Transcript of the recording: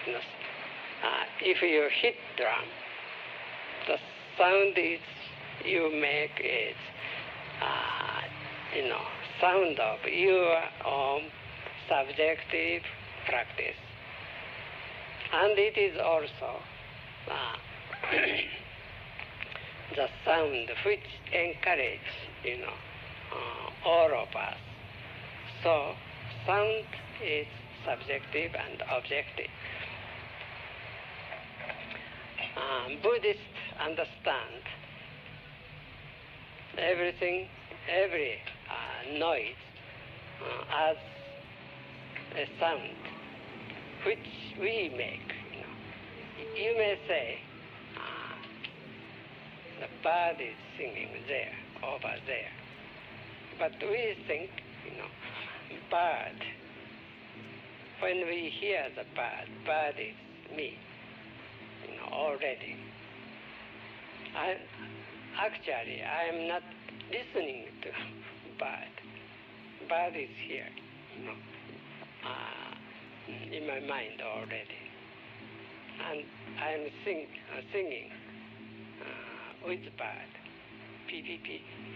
If you hit drum, the sound is you make is sound of your own subjective practice, and it is also the sound which encourage all of us. So sound is subjective and objective. Buddhists understand everything, every noise as a sound which we make. You may say the bird is singing there, over there, but we think bird. When we hear the bird is me. Already. Actually, I am not listening to bird. Bird is here, in my mind already. And I am singing with bird, PPP.